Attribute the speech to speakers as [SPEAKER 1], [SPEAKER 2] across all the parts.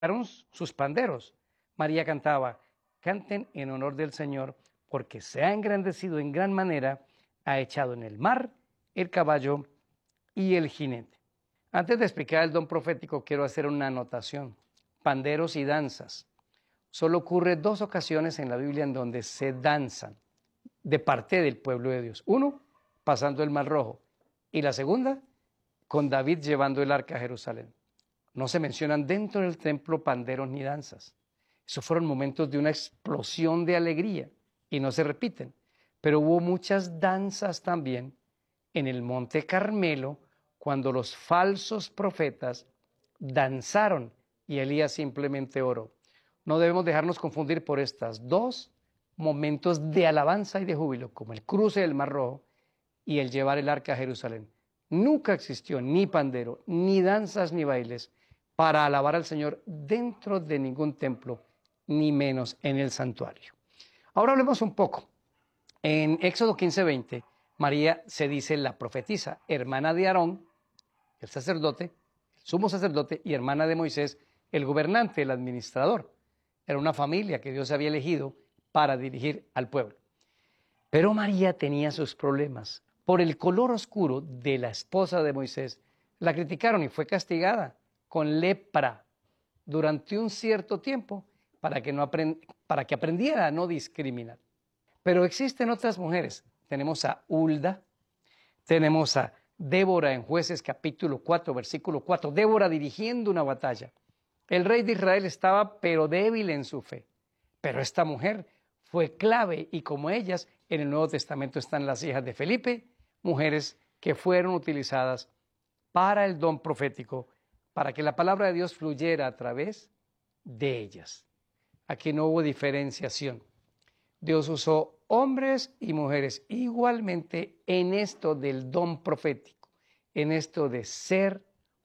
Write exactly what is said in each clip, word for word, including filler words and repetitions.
[SPEAKER 1] sus panderos. María cantaba: canten en honor del Señor, porque se ha engrandecido en gran manera, ha echado en el mar el caballo y el jinete. Antes de explicar el don profético, quiero hacer una anotación. Panderos y danzas. Solo ocurre dos ocasiones en la Biblia en donde se danzan de parte del pueblo de Dios. Uno, pasando el Mar Rojo, y la segunda, con David llevando el arca a Jerusalén. No se mencionan dentro del templo panderos ni danzas. Esos fueron momentos de una explosión de alegría y no se repiten. Pero hubo muchas danzas también en el Monte Carmelo cuando los falsos profetas danzaron y Elías simplemente oró. No debemos dejarnos confundir por estos dos momentos de alabanza y de júbilo, como el cruce del Mar Rojo y el llevar el arca a Jerusalén. Nunca existió ni pandero, ni danzas, ni bailes para alabar al Señor dentro de ningún templo, ni menos en el santuario. Ahora hablemos un poco. En Éxodo quince veinte, María se dice la profetisa, hermana de Aarón, el sacerdote, el sumo sacerdote, y hermana de Moisés, el gobernante, el administrador. Era una familia que Dios había elegido para dirigir al pueblo. Pero María tenía sus problemas. Por el color oscuro de la esposa de Moisés, la criticaron y fue castigada con lepra durante un cierto tiempo para que, no aprend- para que aprendiera a no discriminar. Pero existen otras mujeres. Tenemos a Hulda, tenemos a Débora en Jueces capítulo cuatro, versículo cuatro. Débora dirigiendo una batalla. El rey de Israel estaba pero débil en su fe. Pero esta mujer fue clave y como ellas, en el Nuevo Testamento están las hijas de Felipe, mujeres que fueron utilizadas para el don profético, para que la palabra de Dios fluyera a través de ellas. Aquí no hubo diferenciación. Dios usó hombres y mujeres igualmente en esto del don profético, en esto de ser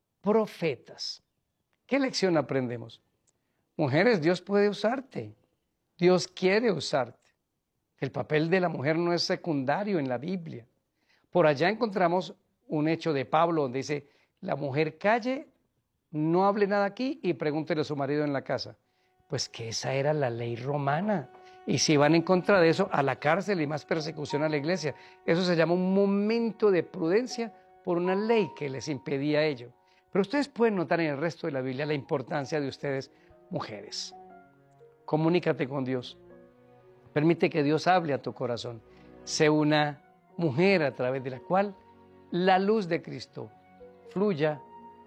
[SPEAKER 1] profetas. ¿Qué lección aprendemos? Mujeres, Dios puede usarte. Dios quiere usarte. El papel de la mujer no es secundario en la Biblia. Por allá encontramos un hecho de Pablo donde dice: la mujer calle, no hable nada aquí y pregúntele a su marido en la casa. Pues que esa era la ley romana. Y si van en contra de eso, a la cárcel y más persecución a la iglesia. Eso se llama un momento de prudencia por una ley que les impedía ello. Pero ustedes pueden notar en el resto de la Biblia la importancia de ustedes, mujeres. Comunícate con Dios. Permite que Dios hable a tu corazón. Sé una mujer a través de la cual la luz de Cristo fluya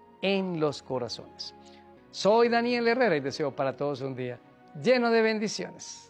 [SPEAKER 1] en los corazones. Soy Daniel Herrera y deseo para todos un día lleno de bendiciones.